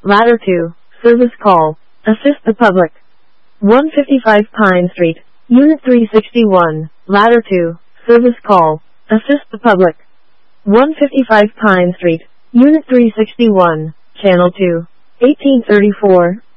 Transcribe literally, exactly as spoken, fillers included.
Ladder two, service call. Assist the public. one fifty-five Pine Street, Unit three sixty-one. Ladder two, service call. Assist the public. one fifty-five Pine Street, Unit three sixty-one. Channel two. eighteen thirty-four.